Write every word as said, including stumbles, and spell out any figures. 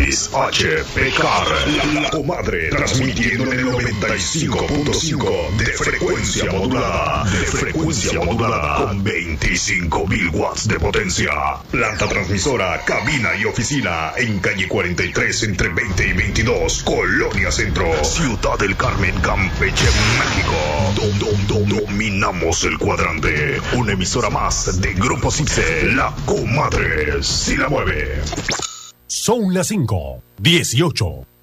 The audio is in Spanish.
X H P K R, la, la comadre, transmitiendo en el noventa y cinco punto cinco de frecuencia modulada, de frecuencia modulada, con veinticinco mil watts de potencia. Planta transmisora, cabina y oficina en calle cuarenta y tres entre veinte y veintidós, Colonia Centro, Ciudad del Carmen, Campeche, México. Dom, dom, dom, dominamos el cuadrante. Una emisora más de Grupo Cipse, la comadre si la mueve. Son las cinco, dieciocho.